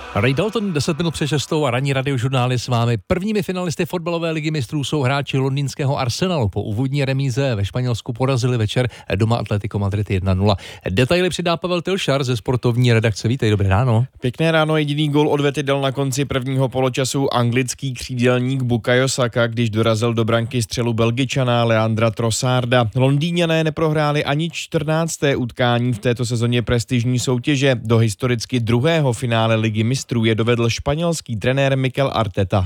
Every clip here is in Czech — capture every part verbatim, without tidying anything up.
Ray Dalton, deset minut před šestou a ranní radiožurnály s vámi. Prvními finalisty fotbalové ligy mistrů jsou hráči londýnského Arsenalu. Po úvodní remíze ve Španělsku porazili večer doma Atletico Madrid jedna nula. Detaily přidá Pavel Tilšar ze sportovní redakce. Vítej, dobré ráno. Pěkné ráno, jediný gól odvety dal na konci prvního poločasu anglický křídelník Bukayo Saka, když dorazil do branky střelu Belgičana Leandra Trossarda. Londýňané neprohráli ani čtrnácté utkání v této sezóně prestižní soutěže. Do historicky druhého finále ligy mistrů je dovedl španělský trenér Mikel Arteta.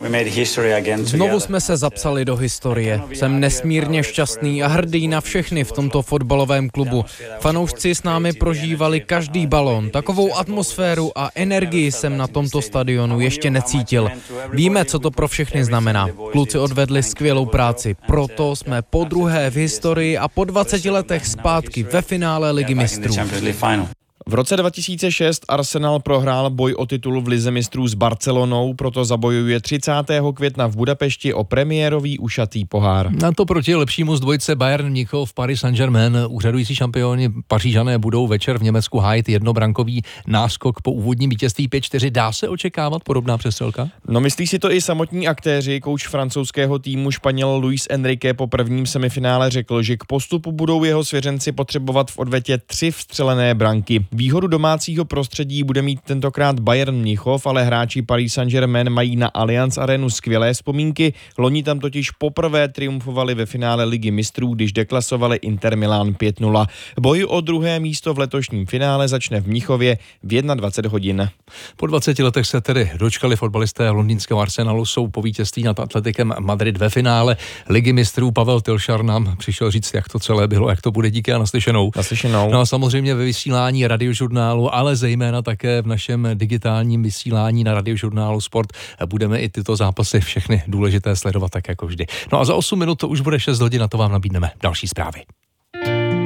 Znovu jsme se zapsali do historie. Jsem nesmírně šťastný a hrdý na všechny v tomto fotbalovém klubu. Fanoušci s námi prožívali každý balón. Takovou atmosféru a energii jsem na tomto stadionu ještě necítil. Víme, co to pro všechny znamená. Kluci odvedli skvělou práci. Proto jsme po druhé v historii a po dvaceti letech zpátky ve finále ligy mistrů. V roce dva tisíce šest Arsenal prohrál boj o titul v lize mistrů s Barcelonou, proto zabojuje třicátého května v Budapešti o premiérový ušatý pohár. Na to proti lepšímu z dvojce Bayern Mnichov Paris Saint-Germain úřadující šampioni Pařížané budou večer v Německu hájit jednobrankový náskok po úvodním vítězství pět čtyři. Dá se očekávat podobná přestřelka? No, myslí si to i samotní aktéři. Kouč francouzského týmu Španěl Luis Enrique po prvním semifinále řekl, že k postupu budou jeho svěřenci potřebovat v odvetě tři vstřelené branky. Výhodu domácího prostředí bude mít tentokrát Bayern Mnichov, ale hráči Paris Saint-Germain mají na Allianz Arenu skvělé vzpomínky. Loni tam totiž poprvé triumfovali ve finále ligy mistrů, když deklasovali Inter Milan pět nula. Boj o druhé místo v letošním finále začne v Mnichově v dvacet jedna hodin. Po dvaceti letech se tedy dočkali fotbalisté londýnského Arsenalu, jsou po vítězství nad Atletikem Madrid ve finále ligy mistrů. Pavel Tilšar nám přišel říct, jak to celé bylo, jak to bude, díky a naslyšenou. Naslyšenou. No a samozřejmě ve vysílání radiožurnálu, ale zejména také v našem digitálním vysílání na radiožurnálu Sport budeme i tyto zápasy všechny důležité sledovat tak jako vždy. No a za osm minut to už bude šest hodin a to vám nabídneme další zprávy.